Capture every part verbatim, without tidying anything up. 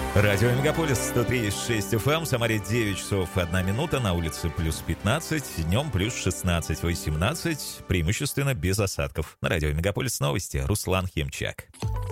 Радио Мегаполис сто три и шесть эф эм, в Самаре девять часов одна минута, на улице плюс пятнадцать, днем плюс шестнадцать восемнадцать, преимущественно без осадков. На Радио Мегаполис новости, Руслан Химчак.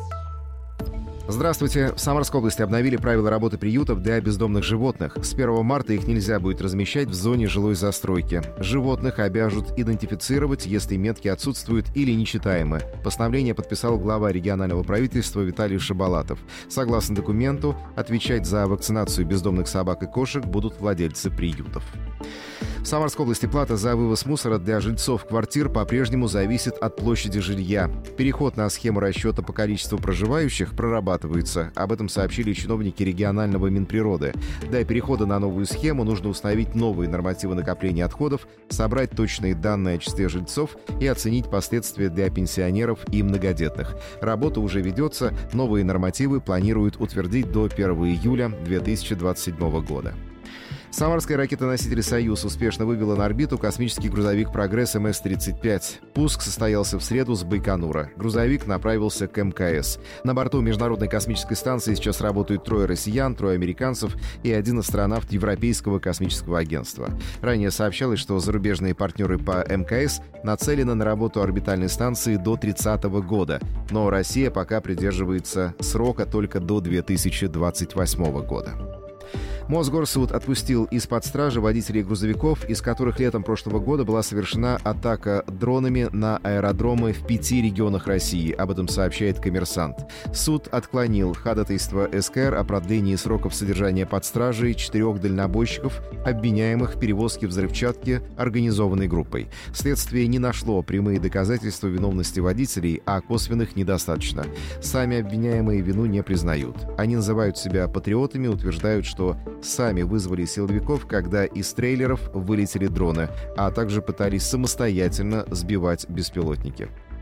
Здравствуйте. В Самарской области обновили правила работы приютов для бездомных животных. С первого марта их нельзя будет размещать в зоне жилой застройки. Животных обяжут идентифицировать, если метки отсутствуют или нечитаемы. Постановление подписал глава регионального правительства Виталий Шабалатов. Согласно документу, отвечать за вакцинацию бездомных собак и кошек будут владельцы приютов. В Самарской области плата за вывоз мусора для жильцов квартир по-прежнему зависит от площади жилья. Переход на схему расчета по количеству проживающих прорабатывается. Об этом сообщили чиновники регионального Минприроды. Для перехода на новую схему нужно установить новые нормативы накопления отходов, собрать точные данные о числе жильцов и оценить последствия для пенсионеров и многодетных. Работа уже ведется, новые нормативы планируют утвердить до первого июля две тысячи двадцать седьмого года. Самарская ракетоноситель «Союз» успешно вывела на орбиту космический грузовик «Прогресс эм эс тридцать пять». Пуск состоялся в среду с Байконура. Грузовик направился к эм ка эс. На борту Международной космической станции сейчас работают трое россиян, трое американцев и один астронавт Европейского космического агентства. Ранее сообщалось, что зарубежные партнеры по эм ка эс нацелены на работу орбитальной станции до тридцатого года, но Россия пока придерживается срока только до две тысячи двадцать восьмого года. Мосгорсуд отпустил из-под стражи водителей грузовиков, из которых летом прошлого года была совершена атака дронами на аэродромы в пяти регионах России. Об этом сообщает «Коммерсант». Суд отклонил ходатайство эс ка эр о продлении сроков содержания под стражей четырех дальнобойщиков, обвиняемых в перевозке взрывчатки организованной группой. Следствие не нашло прямые доказательства виновности водителей, а косвенных недостаточно. Сами обвиняемые вину не признают. Они называют себя патриотами, утверждают, что сами вызвали силовиков, когда из трейлеров вылетели дроны, а также пытались самостоятельно сбивать беспилотники.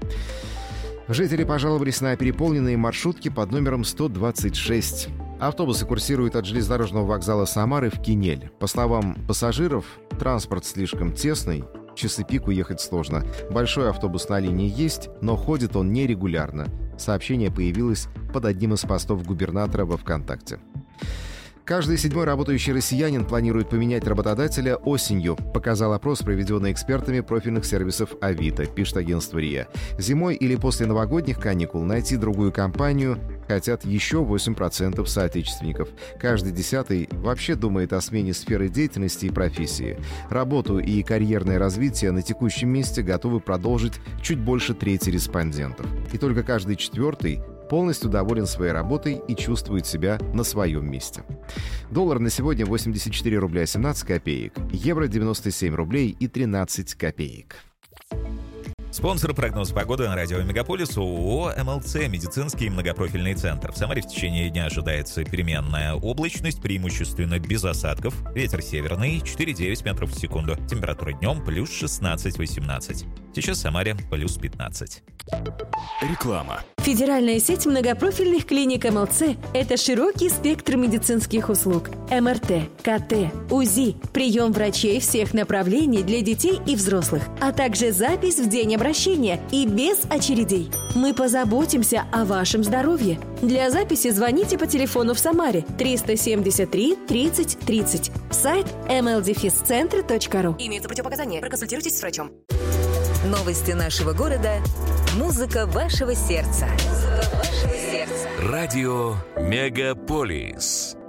Жители пожаловались на переполненные маршрутки под номером сто двадцать шесть. Автобусы курсируют от железнодорожного вокзала Самары в Кинель. По словам пассажиров, транспорт слишком тесный, часы пик уехать сложно. Большой автобус на линии есть, но ходит он нерегулярно. Сообщение появилось под одним из постов губернатора во ВКонтакте. Каждый седьмой работающий россиянин планирует поменять работодателя осенью, показал опрос, проведенный экспертами профильных сервисов Авито, пишет агентство РИА. Зимой или после новогодних каникул найти другую компанию хотят еще восемь процентов соотечественников. Каждый десятый вообще думает о смене сферы деятельности и профессии. Работу и карьерное развитие на текущем месте готовы продолжить чуть больше трети респондентов. И только каждый четвертый полностью доволен своей работой и чувствует себя на своем месте. Доллар на сегодня восемьдесят четыре рубля семнадцать копеек, евро девяносто семь рублей и тринадцать копеек. Спонсор прогноз погоды на радио Мегаполис ООО эм эл цэ «Медицинский многопрофильный центр». В Самаре в течение дня ожидается переменная облачность, преимущественно без осадков. Ветер северный четыре-девять метров в секунду. Температура днем плюс шестнадцать-восемнадцать. Сейчас в Самаре плюс пятнадцать. Реклама. Федеральная сеть многопрофильных клиник эм эл цэ – это широкий спектр медицинских услуг. эм эр тэ, ка тэ, УЗИ, прием врачей всех направлений для детей и взрослых, а также запись в день обращения и без очередей. Мы позаботимся о вашем здоровье. Для записи звоните по телефону в Самаре триста семьдесят три тридцать тридцать. Сайт эм эл дефис центр точка ру. Имеются противопоказания. Проконсультируйтесь с врачом. Новости нашего города. Музыка вашего сердца. Музыка вашего сердца. Радио Мегаполис.